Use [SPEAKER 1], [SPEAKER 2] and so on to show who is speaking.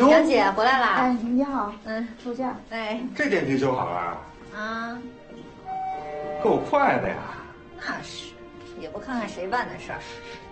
[SPEAKER 1] 杨姐回来啦！
[SPEAKER 2] 哎，你好，出价。
[SPEAKER 1] 哎，
[SPEAKER 3] 这电梯修好了？
[SPEAKER 1] 啊，
[SPEAKER 3] 够快的呀！
[SPEAKER 1] 那是，也不看看谁办的事儿。